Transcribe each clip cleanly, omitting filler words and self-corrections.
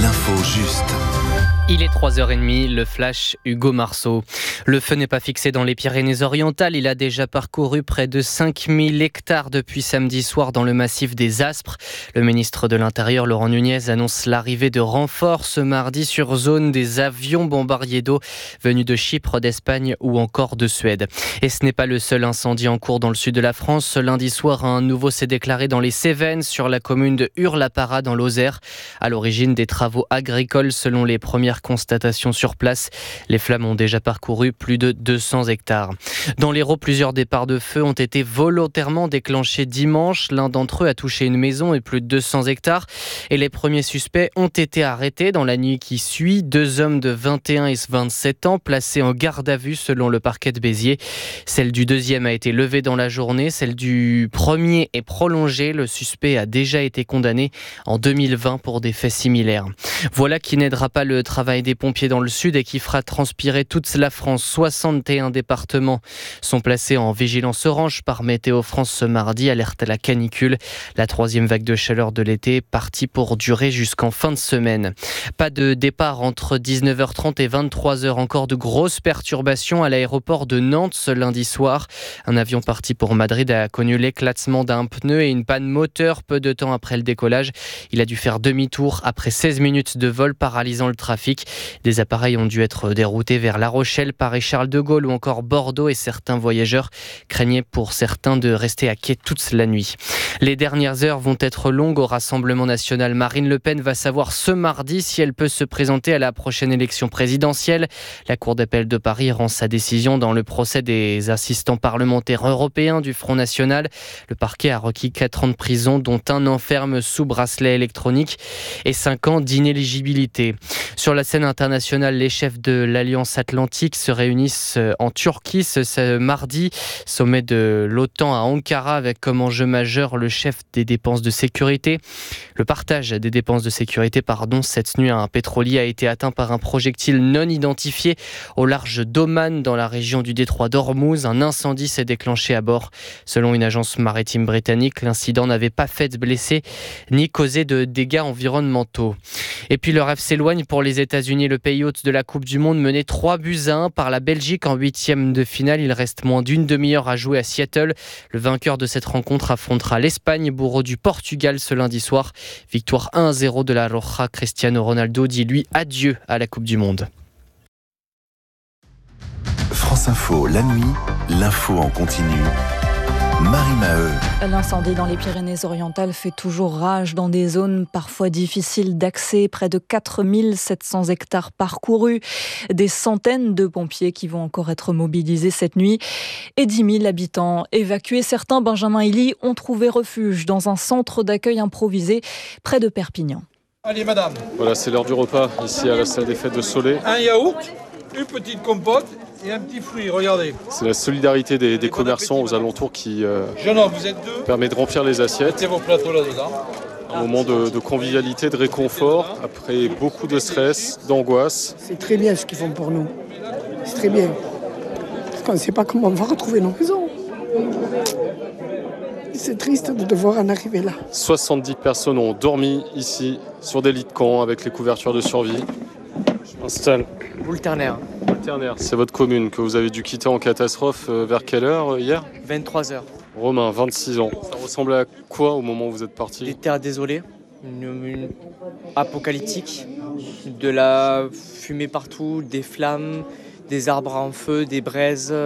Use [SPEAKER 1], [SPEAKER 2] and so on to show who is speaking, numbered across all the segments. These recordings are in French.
[SPEAKER 1] l'info juste.
[SPEAKER 2] Il est 3h30, le flash Hugo Marceau. Le feu n'est pas fixé dans les Pyrénées-Orientales. Il a déjà parcouru près de 5000 hectares depuis samedi soir dans le massif des Aspres. Le ministre de l'Intérieur, Laurent Nunez, annonce l'arrivée de renforts ce mardi sur zone des avions bombardiers d'eau venus de Chypre, d'Espagne ou encore de Suède. Et ce n'est pas le seul incendie en cours dans le sud de la France. Ce lundi soir, un nouveau s'est déclaré dans les Cévennes, sur la commune de Hurs-la-Parra dans l'Ozère. À l'origine des travaux agricoles, selon les premières constatations sur place, les flammes ont déjà parcouru plus de 200 hectares. Dans l'Hérault, plusieurs départs de feu ont été volontairement déclenchés dimanche. L'un d'entre eux a touché une maison et plus de 200 hectares. Et les premiers suspects ont été arrêtés dans la nuit qui suit. 2 hommes de 21 et 27 ans placés en garde à vue selon le parquet de Béziers. Celle du deuxième a été levée dans la journée. Celle du premier est prolongée. Le suspect a déjà été condamné en 2020 pour des faits similaires. Voilà qui n'aidera pas le travail des pompiers dans le sud et qui fera transpirer toute la France. 61 départements sont placés en vigilance orange par Météo France ce mardi. Alerte à la canicule. La 3e vague de chaleur de l'été est partie pour durer jusqu'en fin de semaine. Pas de départ entre 19h30 et 23h. Encore de grosses perturbations à l'aéroport de Nantes ce lundi soir. Un avion parti pour Madrid a connu l'éclatement d'un pneu et une panne moteur peu de temps après le décollage. Il a dû faire demi-tour après 16 minutes de vol, paralysant le trafic. Des appareils ont dû être déroutés vers La Rochelle, Paris-Charles de Gaulle ou encore Bordeaux et certains voyageurs craignaient pour certains de rester à quai toute la nuit. Les dernières heures vont être longues au Rassemblement national. Marine Le Pen va savoir ce mardi si elle peut se présenter à la prochaine élection présidentielle. La Cour d'appel de Paris rend sa décision dans le procès des assistants parlementaires européens du Front National. Le parquet a requis 4 ans de prison, dont 1 an ferme sous bracelet électronique et 5 ans d'inéligibilité. Sur la scène internationale, les chefs de l'Alliance Atlantique se réunissent en Turquie ce mardi. Sommet de l'OTAN à Ankara avec comme enjeu majeur le chef des dépenses de sécurité. Le partage des dépenses de sécurité, cette nuit, un pétrolier a été atteint par un projectile non identifié au large d'Oman dans la région du détroit d'Ormuz. Un incendie s'est déclenché à bord. Selon une agence maritime britannique, l'incident n'avait pas fait de blessés ni causé de dégâts environnementaux. Et puis le rêve s'éloigne pour les États-Unis, le pays hôte de la Coupe du Monde, mené 3-1 par la Belgique en 8e de finale. Il reste moins d'une demi-heure à jouer à Seattle. Le vainqueur de cette rencontre affrontera l'Espagne, bourreau du Portugal ce lundi soir. Victoire 1-0 de la Roja. Cristiano Ronaldo dit lui adieu à la Coupe du Monde.
[SPEAKER 1] France Info, la nuit, l'info en continu. Marie Maheu.
[SPEAKER 3] L'incendie dans les Pyrénées-Orientales fait toujours rage dans des zones parfois difficiles d'accès. Près de 4700 hectares parcourus. Des centaines de pompiers qui vont encore être mobilisés cette nuit. Et 10 000 habitants évacués. Certains, Benjamin Hilly, ont trouvé refuge dans un centre d'accueil improvisé près de Perpignan.
[SPEAKER 4] Allez madame.
[SPEAKER 5] Voilà, c'est l'heure du repas ici à la salle des fêtes de Soleil.
[SPEAKER 4] Un yaourt, une petite compote et un petit fruit, regardez.
[SPEAKER 5] C'est la solidarité des commerçants aux alentours qui
[SPEAKER 4] Jeune homme, vous êtes 2.
[SPEAKER 5] permet de remplir les assiettes.
[SPEAKER 4] Mettez vos plateaux là-dedans.
[SPEAKER 5] Un moment de convivialité, de réconfort, après beaucoup de stress, d'angoisse.
[SPEAKER 6] C'est très bien ce qu'ils font pour nous. C'est très bien. Parce qu'on ne sait pas comment on va retrouver nos maisons. C'est triste de devoir en arriver là.
[SPEAKER 5] 70 personnes ont dormi ici, sur des lits de camp, avec les couvertures de survie. Je m'installe.
[SPEAKER 7] Boulternaire.
[SPEAKER 5] C'est votre commune que vous avez dû quitter en catastrophe vers quelle heure hier ?
[SPEAKER 7] 23h.
[SPEAKER 5] Romain, 26 ans. Ça ressemblait à quoi au moment où vous êtes parti ?
[SPEAKER 7] Des terres désolées, une apocalyptique, de la fumée partout, des flammes, des arbres en feu, des braises.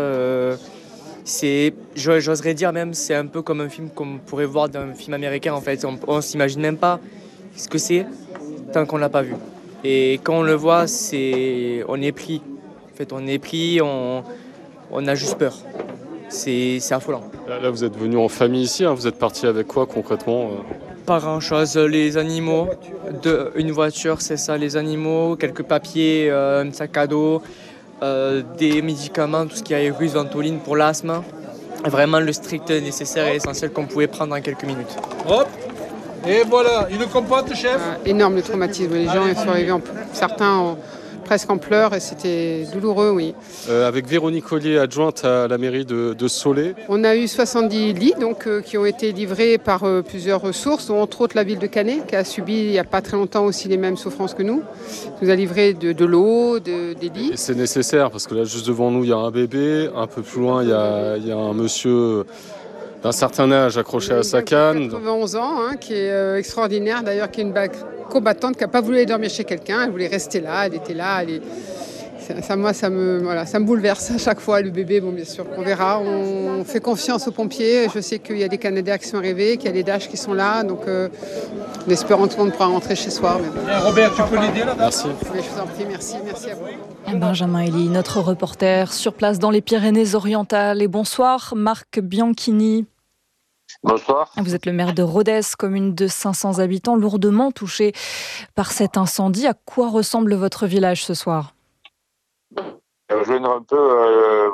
[SPEAKER 7] J'oserais dire même, c'est un peu comme un film qu'on pourrait voir dans un film américain en fait. On s'imagine même pas ce que c'est tant qu'on l'a pas vu. Et quand on le voit, on est pris. En fait, on est pris, on a juste peur. C'est affolant.
[SPEAKER 5] Là, vous êtes venu en famille ici, hein. Vous êtes parti avec quoi concrètement ?
[SPEAKER 7] Pas grand-chose, les animaux, une voiture, c'est ça, les animaux, quelques papiers, un sac à dos, des médicaments, tout ce qui est russe, ventoline pour l'asthme. Vraiment le strict nécessaire et essentiel qu'on pouvait prendre en quelques minutes.
[SPEAKER 4] Hop. Et voilà, une compote, chef.
[SPEAKER 8] Énorme le traumatisme. Les gens sont arrivés, certains ont
[SPEAKER 6] presque en pleurs et c'était douloureux, oui.
[SPEAKER 5] Avec Véronique Collier, adjointe à la mairie de Soleil.
[SPEAKER 6] On a eu 70 lits qui ont été livrés par plusieurs sources, dont entre autres la ville de Canet, qui a subi il n'y a pas très longtemps aussi les mêmes souffrances que nous. Qui nous a livré de l'eau, des lits.
[SPEAKER 5] Et c'est nécessaire parce que là, juste devant nous, il y a un bébé. Un peu plus loin, il y a un monsieur d'un certain âge accroché à sa canne.
[SPEAKER 6] 91 ans, qui est extraordinaire d'ailleurs, qui est une combattante qui n'a pas voulu aller dormir chez quelqu'un. Elle voulait rester là, elle était là. Ça me bouleverse à chaque fois, le bébé, bon bien sûr, on verra. On fait confiance aux pompiers. Je sais qu'il y a des Canadiens qui sont arrivés, qu'il y a des DASH qui sont là, donc en espérant que tout le monde pourra rentrer chez soi.
[SPEAKER 4] Robert, tu peux l'aider là ?
[SPEAKER 5] Merci.
[SPEAKER 6] Mais je vous en prie, merci à vous.
[SPEAKER 3] Benjamin Elie, notre reporter sur place dans les Pyrénées-Orientales. Et bonsoir, Marc Bianchini.
[SPEAKER 8] Bonsoir.
[SPEAKER 3] Vous êtes le maire de Rodez, commune de 500 habitants, lourdement touchée par cet incendie. À quoi ressemble votre village ce soir ?
[SPEAKER 8] Rejoindre un peu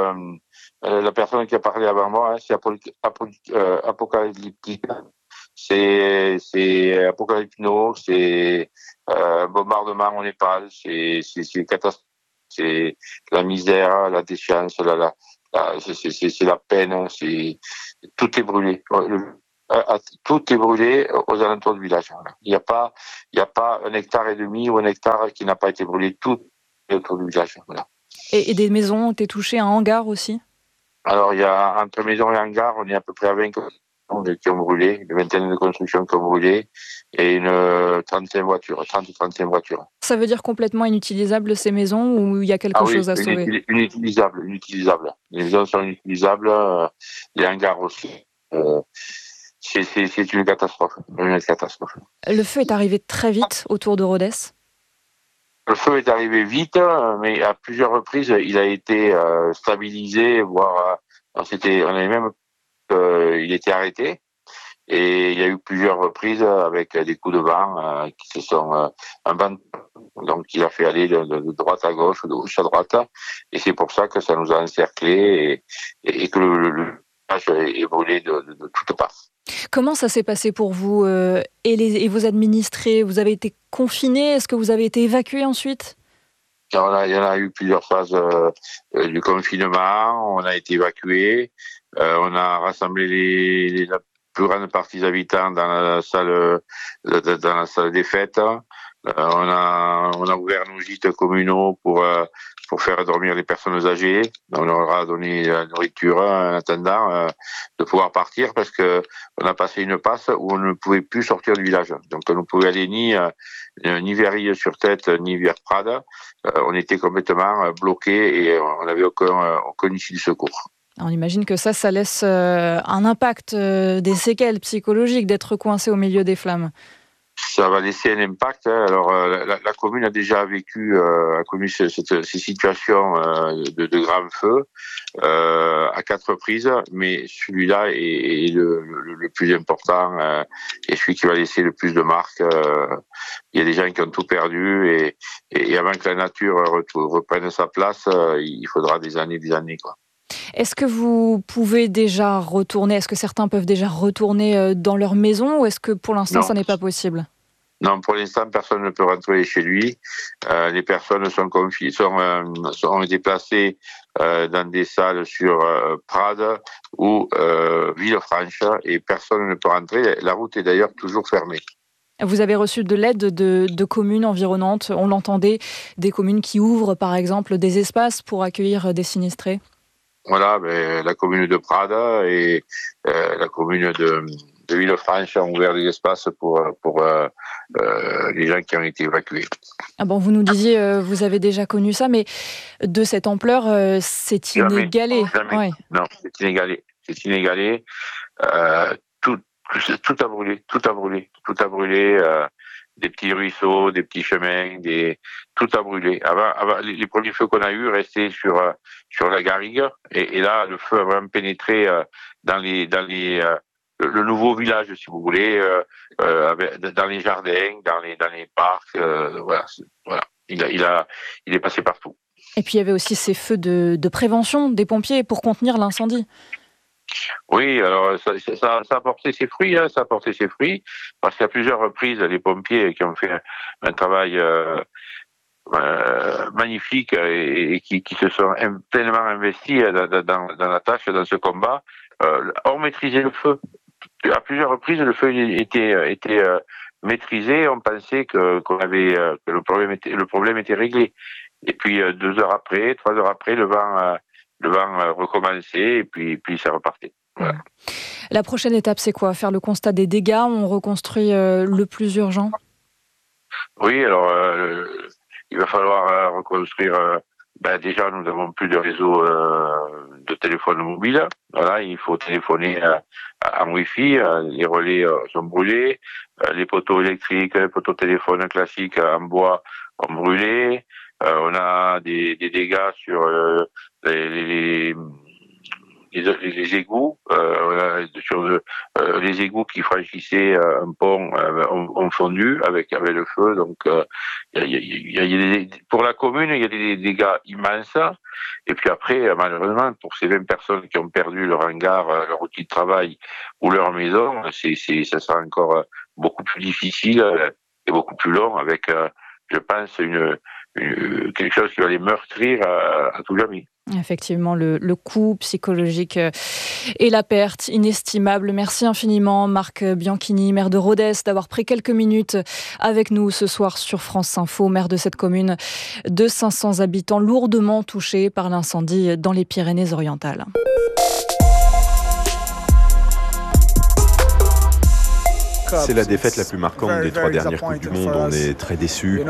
[SPEAKER 8] la personne qui a parlé avant moi, c'est apocalyptique. C'est apocalypno, c'est bombardement au Népal, c'est catastrophe, c'est la misère, la déchéance, c'est la peine, tout est brûlé. Tout est brûlé aux alentours du village. Il n'y a pas 1,5 hectare ou 1 hectare qui n'a pas été brûlé, tout est autour du village. Voilà.
[SPEAKER 3] Et des maisons ont été touchées, un hangar aussi ?
[SPEAKER 8] Alors, il y a entre maison et hangar, on est à peu près à 20 qui ont brûlé, une vingtaine de constructions qui ont brûlé, et une 30 voitures.
[SPEAKER 3] Ça veut dire complètement inutilisables ces maisons, ou il y a quelque chose à sauver ?
[SPEAKER 8] Inutilisables. Les maisons sont inutilisables, les hangars aussi. C'est une catastrophe.
[SPEAKER 3] Le feu est arrivé très vite autour de Rodez ?
[SPEAKER 8] Le feu est arrivé vite, mais à plusieurs reprises, il a été stabilisé, voire on avait même il était arrêté. Et il y a eu plusieurs reprises avec des coups de vent qui se sont un vent, donc il a fait aller de droite à gauche, de gauche à droite. Et c'est pour ça que ça nous a encerclés et que le village est brûlé de toutes parts.
[SPEAKER 3] Comment ça s'est passé pour vous et vos administrés ? Vous avez été confinés ? Est-ce que vous avez été évacués ensuite ?
[SPEAKER 8] Il y en a eu plusieurs phases du confinement. On a été évacués. On a rassemblé la plus grande partie des habitants dans la salle des fêtes. On a ouvert nos gîtes communaux pour faire dormir les personnes âgées. On leur a donné la nourriture en attendant de pouvoir partir parce que on a passé une passe où on ne pouvait plus sortir du village. Donc on ne pouvait aller ni vers Ille-sur-Tête ni vers Prades. On était complètement bloqués et on n'avait aucun issue de secours.
[SPEAKER 3] On imagine que ça laisse un impact, des séquelles psychologiques d'être coincé au milieu des flammes.
[SPEAKER 8] Ça va laisser un impact. Alors, la commune a déjà vécu, a connu ces situations de grands feux à 4 reprises, mais celui-là est le plus important et celui qui va laisser le plus de marques. Il y a des gens qui ont tout perdu et avant que la nature reprenne sa place, il faudra des années, quoi.
[SPEAKER 3] Est-ce que vous pouvez déjà retourner ? Est-ce que certains peuvent déjà retourner dans leur maison ou est-ce que pour l'instant ça n'est pas possible ?
[SPEAKER 8] Non, pour l'instant personne ne peut rentrer chez lui. Les personnes sont déplacées dans des salles sur Prades ou Villefranche et personne ne peut rentrer. La route est d'ailleurs toujours fermée.
[SPEAKER 3] Vous avez reçu de l'aide de communes environnantes, on l'entendait, des communes qui ouvrent par exemple des espaces pour accueillir des sinistrés ?
[SPEAKER 8] Voilà, la commune de Prades et la commune de Villefranche ont ouvert des espaces pour les gens qui ont été évacués.
[SPEAKER 3] Ah bon, vous nous disiez, vous avez déjà connu ça, mais de cette ampleur, c'est inégalé.
[SPEAKER 8] Jamais. Ouais. Non, c'est inégalé. Tout a brûlé. Des petits ruisseaux, des petits chemins, tout a brûlé. Avant, les premiers feux qu'on a eus restaient sur la garrigue, et là, le feu a vraiment pénétré dans le nouveau village, si vous voulez, dans les jardins, dans les parcs, voilà. Il est passé partout.
[SPEAKER 3] Et puis il y avait aussi ces feux de prévention des pompiers pour contenir l'incendie.
[SPEAKER 8] Oui, alors ça a porté ses fruits, parce qu'à plusieurs reprises, les pompiers qui ont fait un travail magnifiques et qui se sont pleinement investis dans la tâche, dans ce combat, ont maîtrisé le feu. À plusieurs reprises, le feu était maîtrisé. On pensait que le problème était réglé. Et puis 2 heures après, 3 heures après, le vent recommençait et puis ça repartait. Voilà.
[SPEAKER 3] La prochaine étape, c'est quoi? Faire le constat des dégâts? On reconstruit le plus urgent?
[SPEAKER 8] Oui, alors il va falloir reconstruire. Déjà, nous n'avons plus de réseau de téléphone mobile. Voilà, il faut téléphoner en Wi-Fi. Les relais sont brûlés. Les poteaux électriques, les poteaux téléphones classiques en bois ont brûlé. On a des dégâts sur les égouts, sur les égouts qui franchissaient un pont ont fondu avec le feu. Donc, pour la commune, il y a des dégâts immenses. Et puis après, malheureusement, pour ces 20 personnes qui ont perdu leur hangar, leur outil de travail ou leur maison, ça sera encore beaucoup plus difficile et beaucoup plus long avec, je pense, quelque chose qui va les meurtrir à tout jamais.
[SPEAKER 3] Effectivement, le coût psychologique et la perte inestimable. Merci infiniment Marc Bianchini, maire de Rodez, d'avoir pris quelques minutes avec nous ce soir sur France Info, maire de cette commune de 500 habitants lourdement touchée par l'incendie dans les Pyrénées-Orientales.
[SPEAKER 9] C'est la défaite la plus marquante des 3 dernières Coupes du Monde. On est très déçus.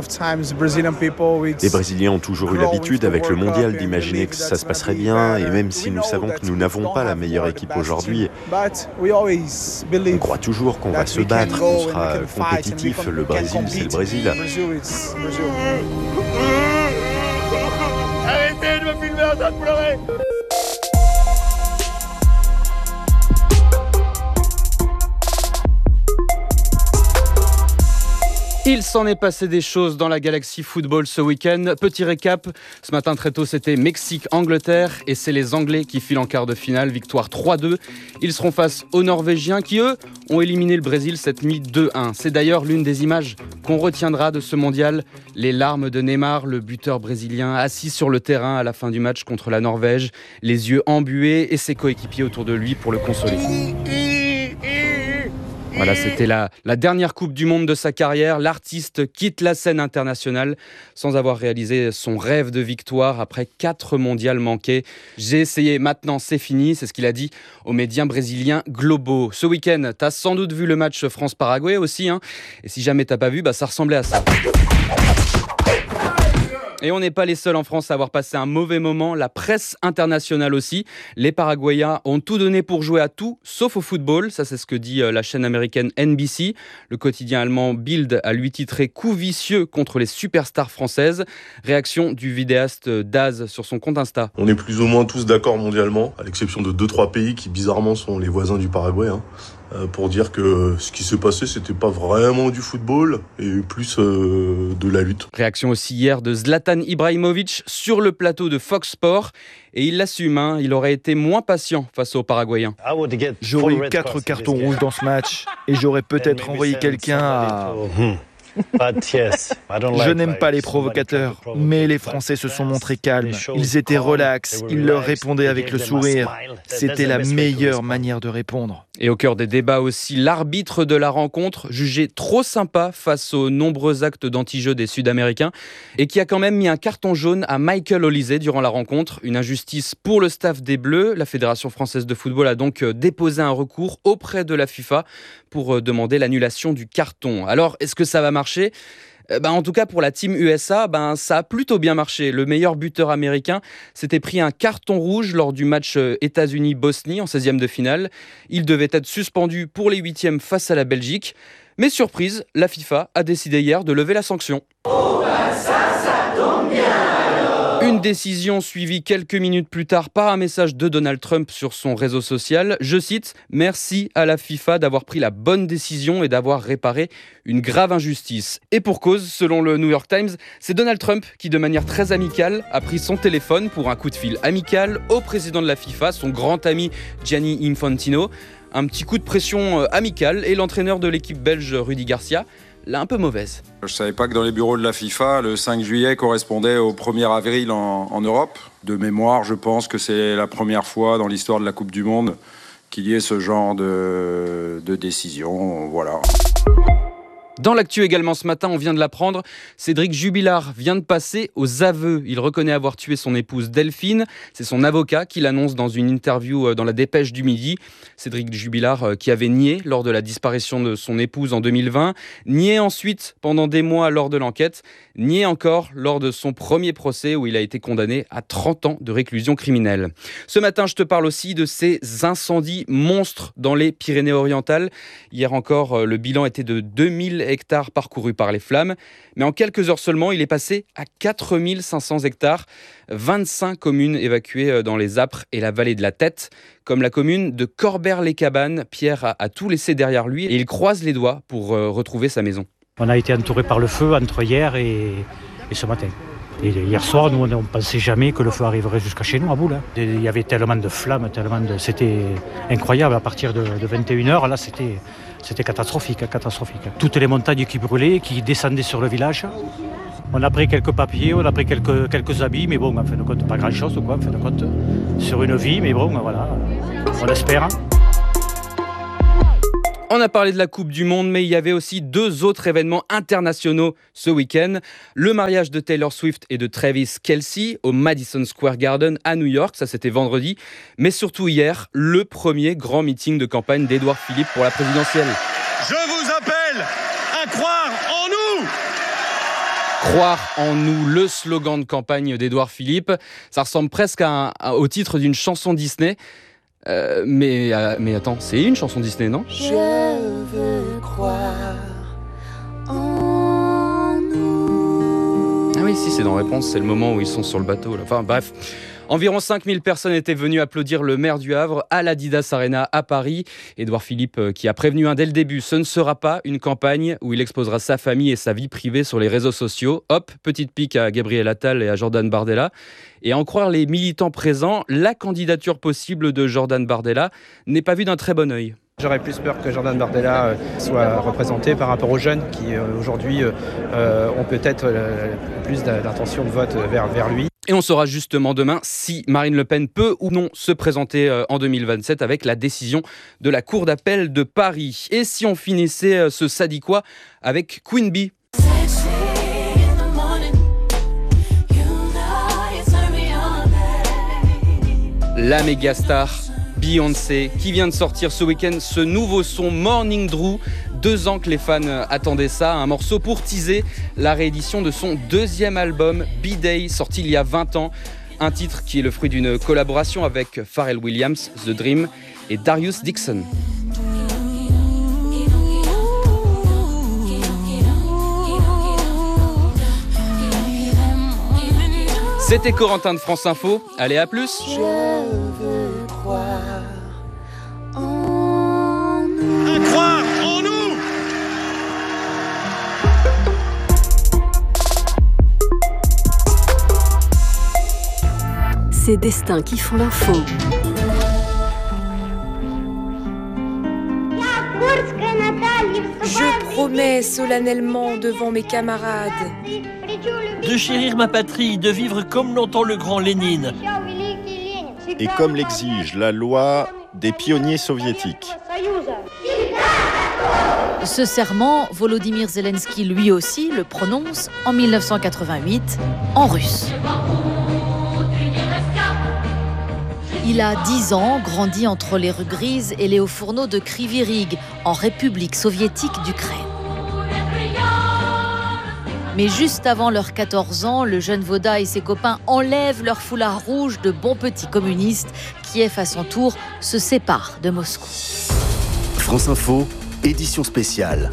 [SPEAKER 9] Les Brésiliens ont toujours eu l'habitude avec le mondial d'imaginer que ça se passerait bien. Et même si nous savons que nous n'avons pas la meilleure équipe aujourd'hui, on croit toujours qu'on va se battre, qu'on sera compétitif. Le Brésil, c'est le Brésil.
[SPEAKER 10] Arrêtez de me filmer en train de pleurer.
[SPEAKER 11] Il s'en est passé des choses dans la Galaxy Football ce week-end. Petit récap, ce matin très tôt c'était Mexique-Angleterre et c'est les Anglais qui filent en quart de finale, victoire 3-2. Ils seront face aux Norvégiens qui eux ont éliminé le Brésil cette nuit 2-1. C'est d'ailleurs l'une des images qu'on retiendra de ce mondial. Les larmes de Neymar, le buteur brésilien assis sur le terrain à la fin du match contre la Norvège, les yeux embués et ses coéquipiers autour de lui pour le consoler. Voilà, c'était la dernière Coupe du Monde de sa carrière. L'artiste quitte la scène internationale sans avoir réalisé son rêve de victoire après 4 mondiales manqués. J'ai essayé, maintenant c'est fini, c'est ce qu'il a dit aux médias brésiliens globaux. Ce week-end, t'as sans doute vu le match France-Paraguay aussi, hein. Et si jamais t'as pas vu, ça ressemblait à ça. Et on n'est pas les seuls en France à avoir passé un mauvais moment, la presse internationale aussi. Les Paraguayens ont tout donné pour jouer à tout, sauf au football. Ça, c'est ce que dit la chaîne américaine NBC. Le quotidien allemand Bild a lui titré « Coup vicieux contre les superstars françaises ». Réaction du vidéaste Daz sur son compte Insta.
[SPEAKER 12] On est plus ou moins tous d'accord mondialement, à l'exception de 2-3 pays qui bizarrement sont les voisins du Paraguay, pour dire que ce qui s'est passé, c'était pas vraiment du football et plus de la lutte.
[SPEAKER 11] Réaction aussi hier de Zlatan Ibrahimovic sur le plateau de Fox Sports. Et il l'assume, il aurait été moins patient face aux Paraguayens.
[SPEAKER 13] J'aurais eu 4 cartons rouges dans ce match et j'aurais peut-être envoyé quelqu'un à... Je n'aime pas les provocateurs, mais les Français se sont montrés calmes. Ils étaient relax, ils leur répondaient avec le sourire. C'était la meilleure manière de répondre.
[SPEAKER 11] Et au cœur des débats aussi, l'arbitre de la rencontre, jugé trop sympa face aux nombreux actes d'anti-jeu des Sud-Américains et qui a quand même mis un carton jaune à Michael Olise durant la rencontre. Une injustice pour le staff des Bleus. La Fédération française de football a donc déposé un recours auprès de la FIFA pour demander l'annulation du carton. Alors, est-ce que ça va marcher ? En tout cas, pour la team USA, ça a plutôt bien marché. Le meilleur buteur américain s'était pris un carton rouge lors du match États-Unis-Bosnie en 16e de finale. Il devait être suspendu pour les 8e face à la Belgique. Mais surprise, la FIFA a décidé hier de lever la sanction. Ça tombe bien. Une décision suivie quelques minutes plus tard par un message de Donald Trump sur son réseau social. Je cite « Merci à la FIFA d'avoir pris la bonne décision et d'avoir réparé une grave injustice ». Et pour cause, selon le New York Times, c'est Donald Trump qui, de manière très amicale, a pris son téléphone pour un coup de fil amical au président de la FIFA, son grand ami Gianni Infantino. Un petit coup de pression amical et l'entraîneur de l'équipe belge Rudy Garcia l'a un peu mauvaise.
[SPEAKER 14] Je ne savais pas que dans les bureaux de la FIFA, le 5 juillet correspondait au 1er avril en Europe. De mémoire, je pense que c'est la première fois dans l'histoire de la Coupe du Monde qu'il y ait ce genre de décision. Voilà.
[SPEAKER 11] Dans l'actu également ce matin, on vient de l'apprendre, Cédric Jubilard vient de passer aux aveux. Il reconnaît avoir tué son épouse Delphine. C'est son avocat qui l'annonce dans une interview dans la Dépêche du Midi. Cédric Jubilard qui avait nié lors de la disparition de son épouse en 2020, nié ensuite pendant des mois lors de l'enquête, nié encore lors de son premier procès où il a été condamné à 30 ans de réclusion criminelle. Ce matin, je te parle aussi de ces incendies monstres dans les Pyrénées-Orientales. Hier encore, le bilan était de 2000 hectares parcourus par les flammes. Mais en quelques heures seulement, il est passé à 4500 hectares. 25 communes évacuées dans les Apres et la vallée de la Tête, comme la commune de Corbère-les-Cabanes. Pierre a tout laissé derrière lui et il croise les doigts pour retrouver sa maison.
[SPEAKER 15] On a été entouré par le feu entre hier et ce matin. Et hier soir, nous, on ne pensait jamais que le feu arriverait jusqu'à chez nous, à Boule. Il y avait tellement de flammes, c'était incroyable. À partir de 21h, là, c'était catastrophique. Toutes les montagnes qui brûlaient, qui descendaient sur le village. On a pris quelques papiers, on a pris quelques habits, mais bon, en fin de compte, pas grand-chose, quoi, en fin de compte, sur une vie, mais bon, voilà, on espère.
[SPEAKER 11] On a parlé de la Coupe du Monde, mais il y avait aussi 2 autres événements internationaux ce week-end. Le mariage de Taylor Swift et de Travis Kelce au Madison Square Garden à New York, ça c'était vendredi. Mais surtout hier, le premier grand meeting de campagne d'Édouard Philippe pour la présidentielle.
[SPEAKER 10] Je vous appelle à croire en nous!
[SPEAKER 11] Croire en nous, le slogan de campagne d'Édouard Philippe. Ça ressemble presque au titre d'une chanson Disney. Mais attends, c'est une chanson Disney, non ?
[SPEAKER 16] Je veux croire en nous.
[SPEAKER 11] Ah oui, si, c'est dans Réponse, c'est le moment où ils sont sur le bateau. Là. Enfin, bref. Environ 5000 personnes étaient venues applaudir le maire du Havre à l'Adidas Arena à Paris. Édouard Philippe qui a prévenu dès le début, ce ne sera pas une campagne où il exposera sa famille et sa vie privée sur les réseaux sociaux. Hop, petite pique à Gabriel Attal et à Jordan Bardella. Et à en croire les militants présents, la candidature possible de Jordan Bardella n'est pas vue d'un très bon œil.
[SPEAKER 17] J'aurais plus peur que Jordan Bardella soit représenté par rapport aux jeunes qui aujourd'hui ont peut-être plus d'intention de vote vers lui.
[SPEAKER 11] Et on saura justement demain si Marine Le Pen peut ou non se présenter en 2027 avec la décision de la Cour d'appel de Paris. Et si on finissait ce Sadiquois avec Queen Bee. La méga star Beyoncé qui vient de sortir ce week-end ce nouveau son Morning Drew. 2 ans que les fans attendaient ça, un morceau pour teaser la réédition de son 2e album B-Day, sorti il y a 20 ans. Un titre qui est le fruit d'une collaboration avec Pharrell Williams, The Dream et Darius Dixon. C'était Corentin de France Info. Allez, à plus.
[SPEAKER 16] Je veux croire en nous.
[SPEAKER 10] À croire en nous!
[SPEAKER 18] Ces destins qui font l'info.
[SPEAKER 19] Je promets solennellement devant mes camarades
[SPEAKER 20] de chérir ma patrie, de vivre comme l'entend le grand Lénine.
[SPEAKER 21] Et comme l'exige la loi des pionniers soviétiques.
[SPEAKER 22] Ce serment, Volodymyr Zelensky lui aussi le prononce en 1988 en russe. Il a 10 ans, grandi entre les rues grises et les hauts fourneaux de Kryvyi Rih, en République soviétique d'Ukraine. Mais juste avant leurs 14 ans, le jeune Voda et ses copains enlèvent leur foulard rouge de bons petits communistes. Kiev, à son tour, se sépare de Moscou.
[SPEAKER 1] France Info, édition spéciale.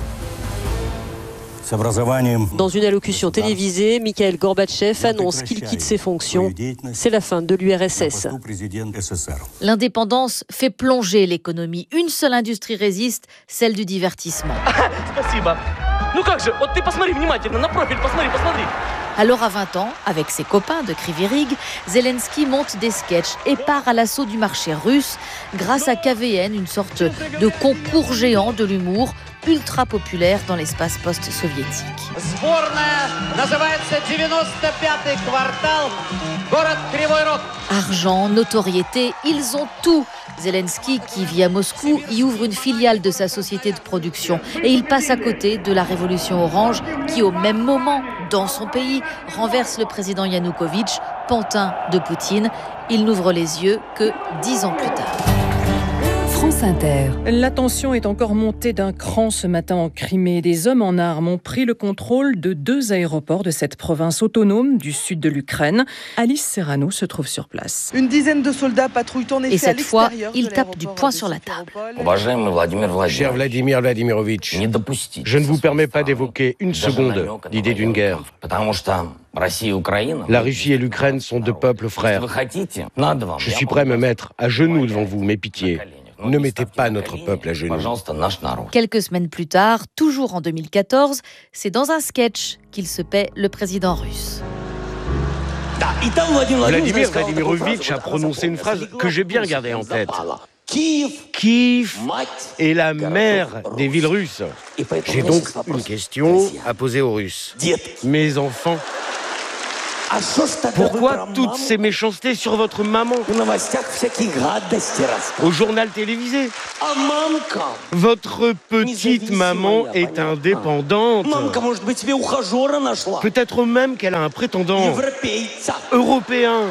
[SPEAKER 23] Dans une allocution télévisée, Mikhail Gorbatchev annonce qu'il quitte ses fonctions. C'est la fin de l'URSS.
[SPEAKER 22] L'indépendance fait plonger l'économie. Une seule industrie résiste, celle du divertissement. Alors à 20 ans, avec ses copains de Kryvyi Rih, Zelensky monte des sketchs et part à l'assaut du marché russe grâce à KVN, une sorte de concours géant de l'humour ultra populaire dans l'espace post-soviétique. Argent, notoriété, ils ont tout. Zelensky, qui vit à Moscou, y ouvre une filiale de sa société de production et il passe à côté de la révolution orange qui, au même moment, dans son pays, renverse le président Yanukovych, pantin de Poutine. Il n'ouvre les yeux que 10 ans plus tard.
[SPEAKER 2] France Inter. La tension est encore montée d'un cran ce matin en Crimée. Des hommes en armes ont pris le contrôle de 2 aéroports de cette province autonome du sud de l'Ukraine. Alice Serrano se trouve sur place.
[SPEAKER 7] Une dizaine de soldats patrouillent en effet.
[SPEAKER 22] Et cette fois, il tape du poing sur la table.
[SPEAKER 18] Cher Vladimir Vladimirovitch, je ne vous permets pas d'évoquer une seconde l'idée d'une guerre. La Russie et l'Ukraine sont 2 peuples frères. Je suis prêt à me mettre à genoux devant vous, mais pitié, ne mettez pas notre peuple à genoux.
[SPEAKER 22] Quelques semaines plus tard, toujours en 2014, c'est dans un sketch qu'il se paie le président russe.
[SPEAKER 18] Vladimir Vladimirovitch a prononcé une phrase que j'ai bien gardée en tête. Kiev est la mère des villes russes. J'ai donc une question à poser aux Russes. Mes enfants, pourquoi toutes ces méchancetés sur votre maman? Au journal télévisé. Votre petite maman est indépendante. Peut-être même qu'elle a un prétendant européen.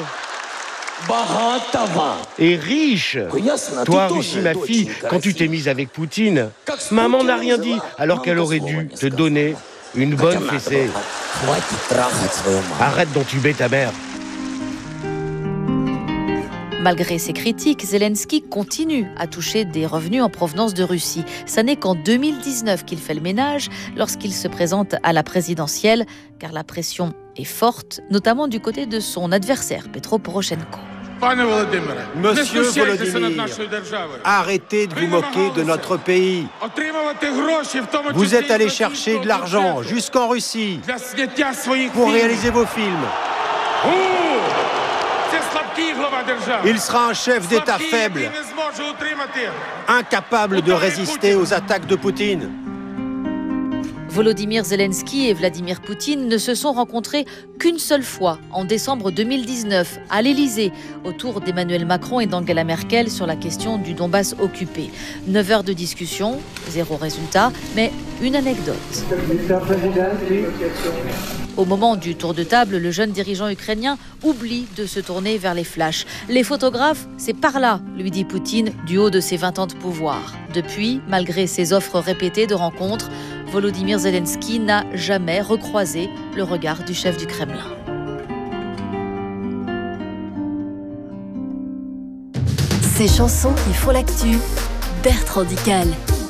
[SPEAKER 18] Et riche. Toi, Russie, ma fille, quand tu t'es mise avec Poutine, maman n'a rien dit, alors qu'elle aurait dû te donner une bonne fessée. Arrête d'entuber ta mère.
[SPEAKER 22] Malgré ses critiques, Zelensky continue à toucher des revenus en provenance de Russie. Ça n'est qu'en 2019 qu'il fait le ménage lorsqu'il se présente à la présidentielle, car la pression est forte, notamment du côté de son adversaire, Petro Poroshenko.
[SPEAKER 24] Monsieur Volodymyr, arrêtez de vous moquer de notre pays. Vous êtes allé chercher de l'argent jusqu'en Russie pour réaliser vos films. Il sera un chef d'État faible, incapable de résister aux attaques de Poutine.
[SPEAKER 22] Volodymyr Zelensky et Vladimir Poutine ne se sont rencontrés qu'une seule fois, en décembre 2019, à l'Élysée, autour d'Emmanuel Macron et d'Angela Merkel sur la question du Donbass occupé. 9 heures de discussion, 0 résultat, mais une anecdote. Au moment du tour de table, le jeune dirigeant ukrainien oublie de se tourner vers les flashs. Les photographes, c'est par là, lui dit Poutine, du haut de ses 20 ans de pouvoir. Depuis, malgré ses offres répétées de rencontres, Volodymyr Zelensky n'a jamais recroisé le regard du chef du Kremlin.
[SPEAKER 2] Ces chansons qui font l'actu, Bertrand Dical.